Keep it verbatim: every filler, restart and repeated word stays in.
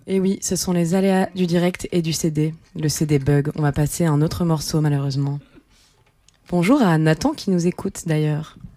Et oui, ce sont les aléas du direct et du C D. Le C D bug, on va passer à un autre morceau malheureusement. Bonjour à Nathan qui nous écoute d'ailleurs.